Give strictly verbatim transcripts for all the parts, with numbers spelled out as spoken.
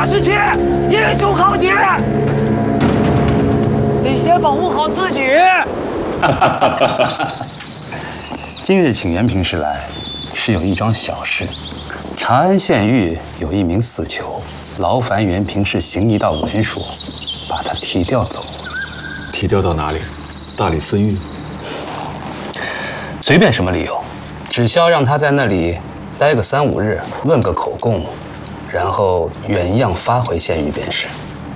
大事情，英雄豪杰，得先保护好自己。 今日请袁平氏来，是有一桩小事。长安县狱有一名死囚，劳烦袁平氏行一道文书，把他提调走。 提调到哪里？大理寺狱。 随便什么理由，只需要让他在那里待个三五日，问个口供，然后原样发回县狱便是。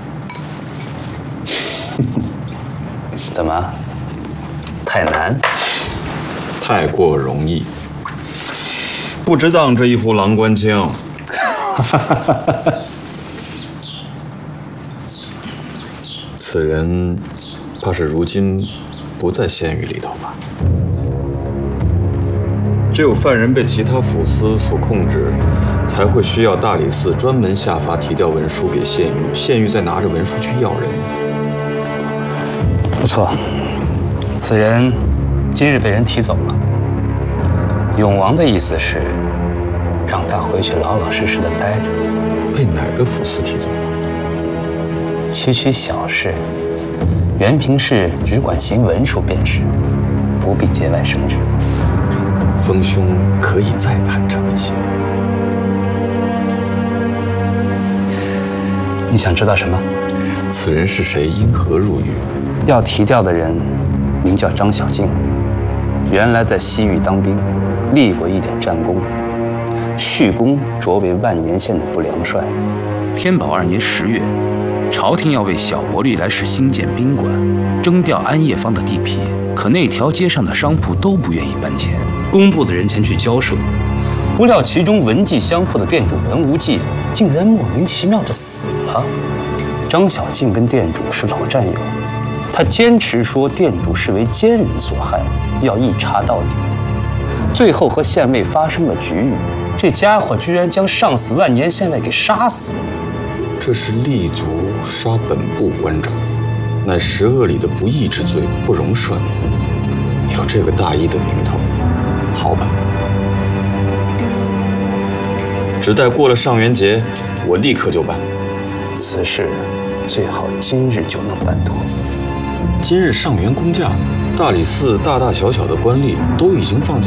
怎么？太难？ 太过容易。不值当这一壶郎官清。此人怕是如今不在县狱里头吧？只有犯人被其他府司所控制，才会需要大理寺专门下发提调文书给县狱，县狱再拿着文书去要人。 不错，此人今日被人提走了。永王的意思是，让他回去老老实实的待着。 被哪个府司提走了？ 区区小事，袁平氏只管行文书便是，不必节外生枝。 丰兄可以再坦诚一些。 你想知道什么？ 此人是谁？因何入狱？ 要提调的人名叫张小静，原来在西域当兵，立过一点战功。续功擢为万年县的不良帅。 天宝二年十月，朝廷要为小伯利来时兴建宾馆，征调安业坊的地皮，可那条街上的商铺都不愿意搬迁。工部的人前去交涉，不料其中文记香铺的店主文无忌竟然莫名其妙的死了。张小静跟店主是老战友，他坚持说店主是为奸人所害，要一查到底。最后和县尉发生了局域，这家伙居然将上死万年县尉给杀死。 这是立足杀本部官长，乃十恶里的不义之罪，不容赦免。有这个大义的名头，好办。只待过了上元节，我立刻就办。 此事最好今日就能办妥。 今日上元公假，大理寺大大小小的官吏都已经放假。